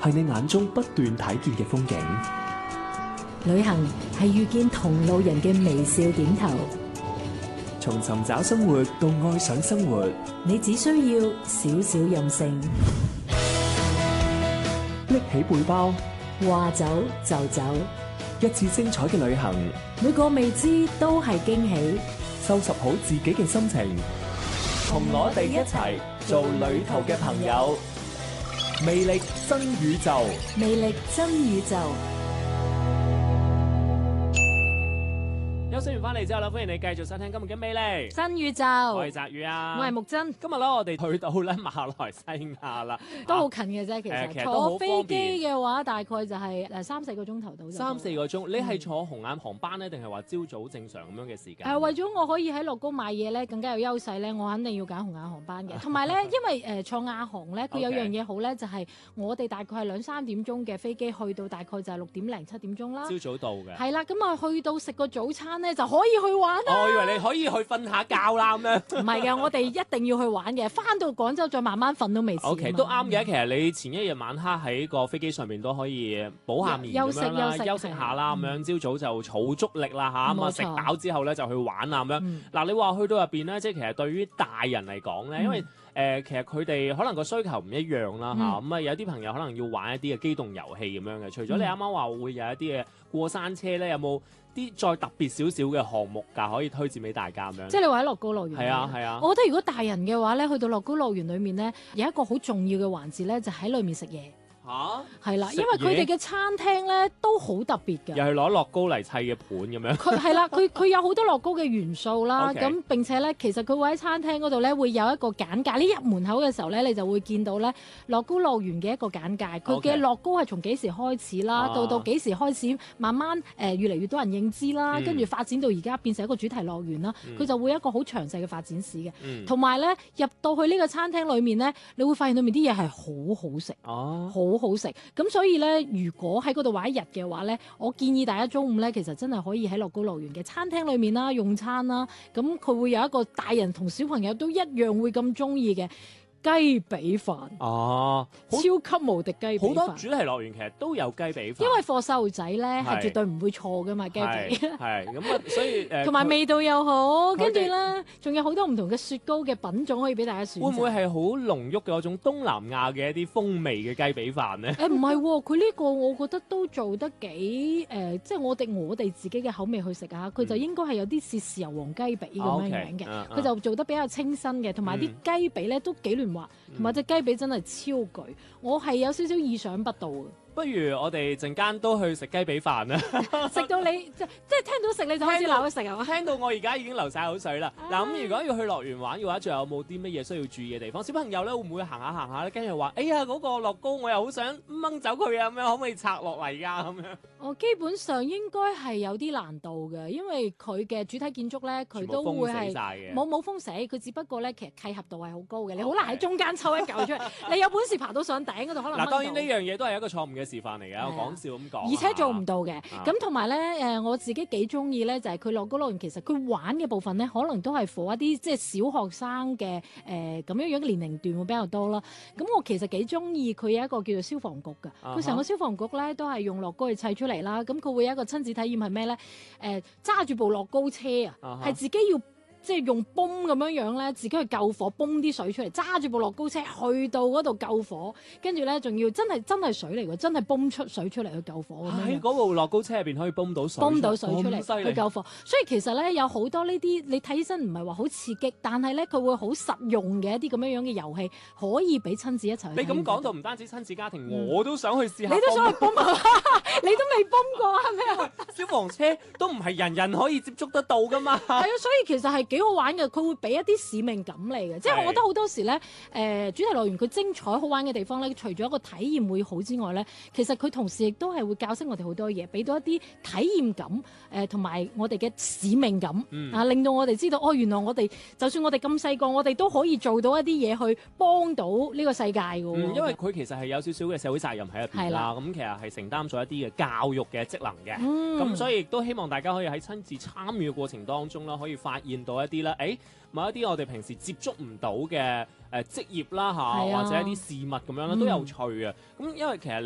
係你眼中不斷睇見嘅風景。 旅行係遇見同路人嘅微笑點頭。 從尋找生活到愛上生活， 你只需要少少任性， 拎起背包， 話走就走， 一次精彩嘅旅行， 每個未知都係驚喜。 收拾好自己嘅心情，同我哋一齊做旅途嘅朋友。魅力新宇宙， 魅力真宇宙。 休息完翻嚟之後啦，歡迎你繼續收聽今日嘅魅力新宇宙。 我係澤宇啊， 我係木真。 今日咧，我哋去到咧馬來西亞啦， 都好近嘅啫。其實坐飛機嘅話，大概就係3-4個鐘頭到。 3-4個鐘，你係坐紅眼航班咧，定係話朝早正常咁樣嘅時間？ 為咗我可以喺樂高買嘢咧，更加有優勢咧，我肯定要揀紅眼航班嘅。同埋咧，因為坐亞航咧，佢有樣嘢好咧，就係我哋大概係2-3點鐘嘅飛機，去到大概就係6點零7點鐘啦。 朝早到嘅。係啦，咁啊去到食個早餐咧，就可以去玩啦。 我以為你可以去瞓下覺啦咁樣。 唔係嘅，我哋一定要去玩嘅。翻到廣州再慢慢瞓都未遲。 OK， 都啱嘅。其實你前一日晚黑喺個飛機上面都可以補下眠咁樣啦，休息下啦咁樣。朝早就儲足力啦嚇，咁啊食飽之後咧就去玩啊咁樣。嗱，你話去到入邊咧，即係其實對於大人嚟講咧，因為其實佢哋可能個需求唔一樣啦嚇，咁啊有啲朋友可能要玩一啲嘅機動遊戲咁樣嘅。除咗你啱啱話會有一啲嘅過山車咧，有冇啲再特別少少嘅項目㗎，可以推薦俾大家咁樣？即係你話喺樂高樂園？係啊係啊。 我覺得如果大人嘅話咧，去到樂高樂園裏面咧，有一個好重要嘅環節咧，就喺裏面食嘢。係啦，因為佢哋嘅餐廳咧都好特別嘅， 又係攞樂高嚟砌嘅盤咁樣。 佢係啦，佢有好多樂高嘅元素啦。咁並且咧，其實佢會喺餐廳嗰度咧會有一個簡介。你入門口嘅時候咧，你就會見到咧樂高樂園嘅一個簡介。佢嘅樂高係從幾時開始啦，到幾時開始慢慢越嚟越多人認知啦，跟住發展到而家變成一個主題樂園啦。佢就會有一個好詳細嘅發展史嘅。同埋咧入到去呢個餐廳裏面咧，你會發現裏面啲嘢係好好食，好食。咁所以咧，如果喺嗰度玩一日嘅話咧，我建議大家中午咧，其實真係可以喺樂高樂園嘅餐廳裏面啦用餐啦。咁佢會有一個大人同小朋友都一樣會咁中意嘅雞髀飯。超級無敵雞髀飯。好多主題樂園其實都有雞髀飯， 因為貨細路仔咧係絕對唔會錯噶嘛雞髀。 係咁啊，所以同埋味道又好，跟住咧仲有好多唔同嘅雪糕嘅品種可以俾大家選擇。 會唔會係好濃郁嘅嗰種東南亞嘅一啲風味嘅雞髀飯咧？ 唔係喎，佢呢個我覺得都做得幾即係我哋自己嘅口味去食啊，佢就應該係有啲似豉油皇雞髀咁樣樣嘅，佢就做得比較清新嘅，同埋啲雞髀咧都幾嫩滑，同埋隻雞髀真係超巨，我係有少少意想不到嘅。 不如我哋陣間都去食雞髀飯啦！ 食到你即係聽到食你就開始流口水係嘛？ 聽到我而家已經流晒口水啦！嗱咁，如果要去樂園玩嘅話，仲有冇啲乜嘢需要注意嘅地方？小朋友咧會唔會行下咧，跟住話：哎呀嗰個樂高我又好想掹走佢啊！咁樣可唔可以拆落嚟㗎？咁樣基本上應該係有啲難度嘅，因為佢嘅主體建築咧，佢都會係冇封死，佢只不過咧其實契合度係好高嘅，你好難喺中間抽一嚿出嚟。你有本事爬到上頂嗰度，可能嗱當然呢樣嘢都係一個錯誤嘅示範嚟嘅，我講笑咁講。 而且做唔到嘅，咁同埋咧我自己幾中意咧，就係佢樂高樂園其實佢玩嘅部分咧，可能都係 for 一啲即係小學生嘅咁樣樣嘅年齡段會比較多啦。咁我其實幾中意佢有一個叫做消防局嘅，佢成個消防局咧都係用樂高去砌出嚟啦。咁佢會有一個親子體驗係咩咧？揸住部樂高車啊，係自己要。即係用泵咁樣咧，自己去救火，泵啲水出嚟，揸住部樂高車去到嗰度救火，跟住咧仲要真係水嚟㗎，真係泵出水出嚟去救火。 喺嗰部樂高車入邊可以泵到水出嚟去救火。所以其實咧有好多呢啲你睇起身唔係話好刺激，但係咧佢會好實用嘅一啲咁樣樣嘅遊戲，可以俾親子一齊去。 你咁講到唔單止親子家庭，我都想去試下。 你都想去泵啊？你都未泵過係咪啊？ 消防車都唔係人人可以接觸得到㗎嘛。 係啊，所以其實係幾好玩嘅，佢會俾一啲使命感嚟嘅，即係我覺得好多時咧，主題樂園佢精彩好玩嘅地方咧，除咗一個體驗會好之外咧，其實佢同時亦都係會教識我哋好多嘢，俾到一啲體驗感，同埋我哋嘅使命感，令到我哋知道原來我哋就算我哋咁細個，我哋都可以做到一啲嘢去幫到呢個世界㗎。 因為佢其實係有少少嘅社會責任喺入邊啦，咁其實係承擔咗一啲嘅教育嘅職能嘅，咁所以亦都希望大家可以喺親自參與嘅過程當中啦，可以發現到一啲啦，某一啲我哋平時接觸唔到嘅職業啦或者一啲事物咁樣啦，都有趣啊！咁因為其實